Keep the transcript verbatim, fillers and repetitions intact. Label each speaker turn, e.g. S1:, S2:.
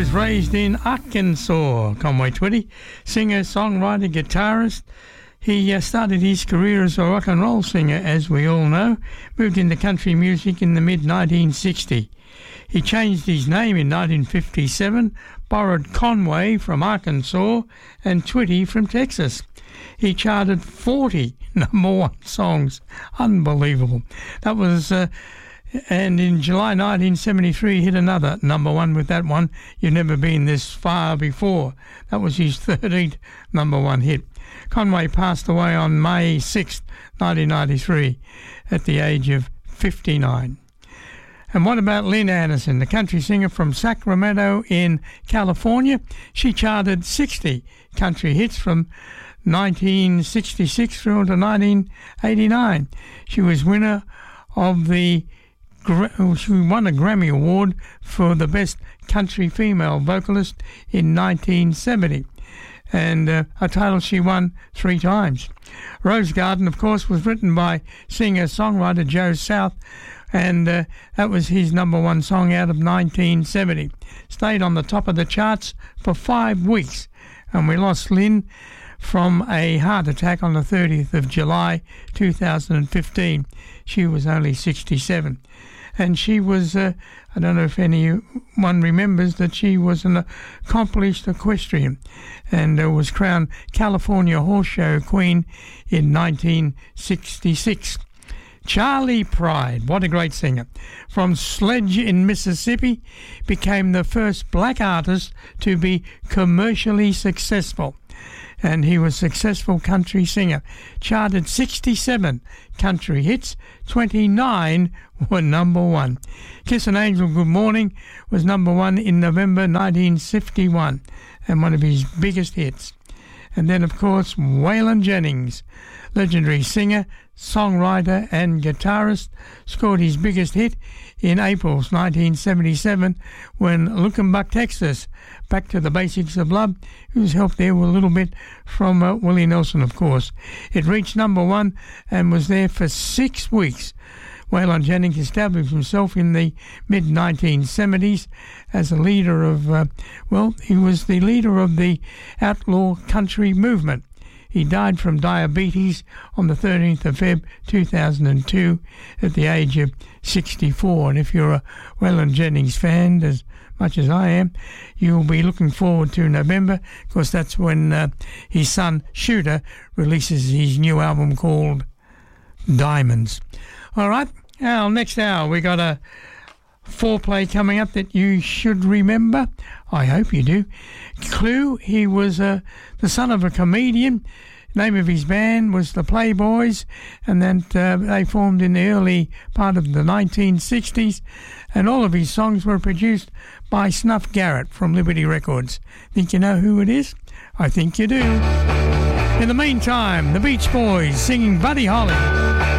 S1: was raised in Arkansas, Conway Twitty, singer, songwriter, guitarist. He uh, started his career as a rock and roll singer, as we all know, moved into country music in the mid nineteen sixties. He changed his name in nineteen fifty-seven, borrowed Conway from Arkansas and Twitty from Texas. He charted forty number one songs. Unbelievable. That was... Uh, And in July nineteen seventy-three, hit another number one with that one, You've Never Been This Far Before. That was his thirteenth number one hit. Conway passed away on May sixth, nineteen ninety-three, at the age of fifty-nine. And what about Lynn Anderson, the country singer from Sacramento in California? She charted sixty country hits from nineteen sixty-six through to nineteen eighty-nine. She was winner of the She won a Grammy Award for the Best Country Female Vocalist in nineteen seventy, and uh, a title she won three times. Rose Garden, of course, was written by singer-songwriter Joe South, and uh, that was his number one song out of nineteen seventy. Stayed on the top of the charts for five weeks, and we lost Lynn from a heart attack on the thirtieth of July two thousand fifteen. She was only sixty-seven. And she was, uh, I don't know if anyone remembers that she was an accomplished equestrian and uh, was crowned California Horse Show Queen in nineteen sixty-six. Charlie Pride, what a great singer. From Sledge in Mississippi, became the first black artist to be commercially successful. And he was a successful country singer. Charted sixty-seven country hits, twenty-nine were number one. Kiss an Angel Good Morning was number one in November nineteen fifty-one, and one of his biggest hits. And then, of course, Waylon Jennings, legendary singer, songwriter and guitarist, scored his biggest hit in April's nineteen seventy-seven when Lookin' Buck, Texas, Back to the Basics of Love, who was helped there with a little bit from uh, Willie Nelson, of course. It reached number one and was there for six weeks. Waylon Jennings established himself in the mid nineteen seventies as a leader of, uh, well, he was the leader of the outlaw country movement. He died from diabetes on the thirteenth of February two thousand two at the age of sixty-four. And if you're a Waylon Jennings fan, as much as I am, you'll be looking forward to November, because that's when uh, his son Shooter releases his new album called Diamonds. All right, now next hour we got a foreplay coming up that you should remember. I hope you do. Clue, he was uh, the son of a comedian. Name of his band was the Playboys, and then uh, they formed in the early part of the nineteen sixties, and all of his songs were produced by Snuff Garrett from Liberty Records. Think you know who it is? I think you do. In the meantime, the Beach Boys singing Buddy Holly.